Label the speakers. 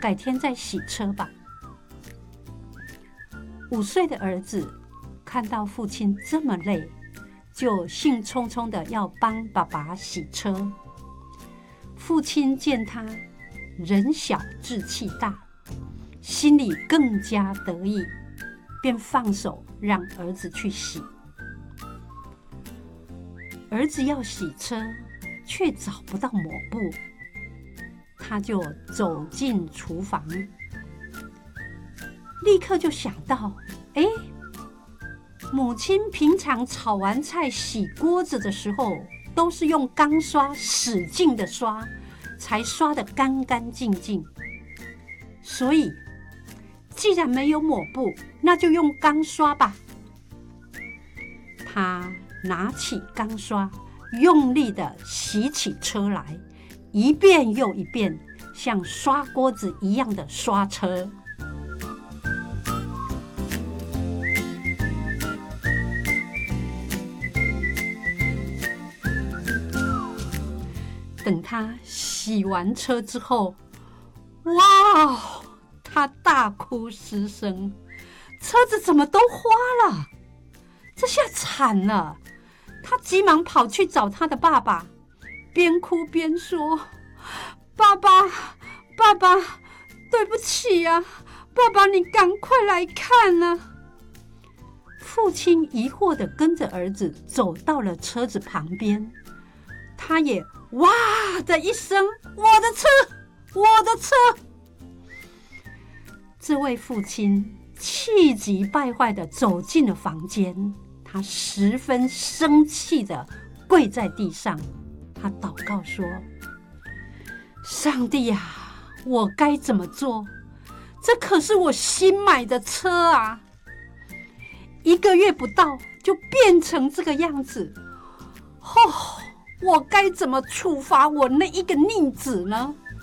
Speaker 1: 改天再洗车吧。5岁的儿子看到父亲这么累，就兴冲冲的要帮爸爸洗车。父亲见他人小志气大，心里更加得意，便放手让儿子去洗。儿子要洗车，却找不到抹布，他就走进厨房，立刻就想到，母亲平常炒完菜洗锅子的时候，都是用钢刷使劲的刷，才刷得干干净净。所以，既然没有抹布，那就用钢刷吧。他拿起钢刷，用力的洗起车来，一遍又一遍，像刷锅子一样的刷车。等他洗完车之后，哇！他大哭失声，车子怎么都花了？这下惨了！他急忙跑去找他的爸爸，边哭边说：“爸爸，爸爸，对不起呀！爸爸，你赶快来看啊！”父亲疑惑地跟着儿子走到了车子旁边，他也哇的一声：“我的车，我的车！”这位父亲气急败坏地走进了房间，他十分生气地跪在地上，他祷告说：“上帝啊，我该怎么做？这可是我新买的车啊！1个月不到就变成这个样子，我该怎么处罚我那一个逆子呢？”